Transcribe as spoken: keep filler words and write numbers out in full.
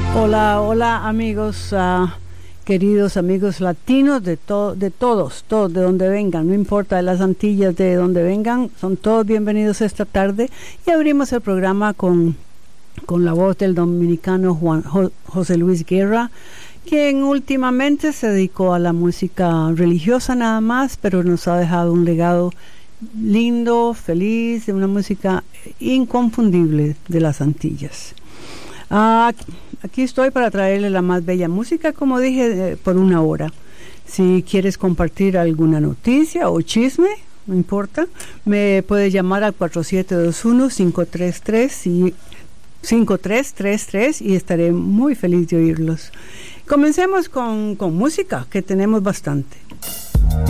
Hola, hola amigos, uh, queridos amigos latinos de, to de todos, todos de donde vengan, no importa de las Antillas, de donde vengan, son todos bienvenidos esta tarde. Y abrimos el programa con, con la voz del dominicano Juan, Jo, José Luis Guerra, quien últimamente se dedicó a la música religiosa nada más, pero nos ha dejado un legado lindo, feliz, de una música inconfundible de las Antillas. Uh, aquí estoy para traerle la más bella música, como dije, eh, por una hora. Si quieres compartir alguna noticia o chisme, no importa, me puedes llamar al cuatro siete dos uno, cinco tres tres y cinco tres tres tres y estaré muy feliz de oírlos. Comencemos con, con música, que tenemos bastante.